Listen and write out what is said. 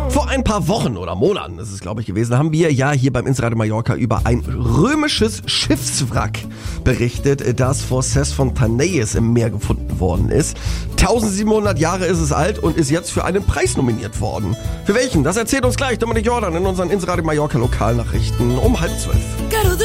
Vor ein paar Wochen oder Monaten ist es, glaube ich, gewesen, haben wir ja hier beim Inside Mallorca über ein römisches Schiffswrack berichtet, das vor Ses Fontaneis im Meer gefunden worden ist. 1700 Jahre ist es alt und ist jetzt für einen Preis nominiert worden. Für welchen? Das erzählt uns gleich Dominik Jordan in unseren Inside Mallorca Lokalnachrichten um 11:30.